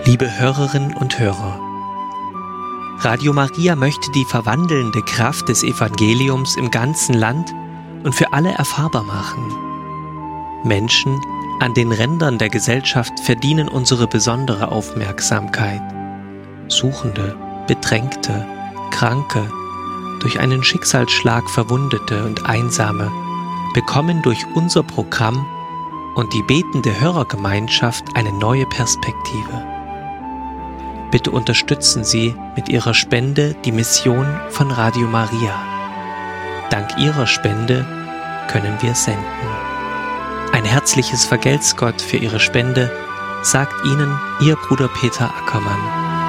Liebe Hörerinnen und Hörer, Radio Maria möchte die verwandelnde Kraft des Evangeliums im ganzen Land und für alle erfahrbar machen. Menschen an den Rändern der Gesellschaft verdienen unsere besondere Aufmerksamkeit. Suchende, Bedrängte, Kranke, durch einen Schicksalsschlag Verwundete und Einsame bekommen durch unser Programm und die betende Hörergemeinschaft eine neue Perspektive. Bitte unterstützen Sie mit Ihrer Spende die Mission von Radio Maria. Dank Ihrer Spende können wir senden. Ein herzliches Vergelt's Gott für Ihre Spende, sagt Ihnen Ihr Bruder Peter Ackermann.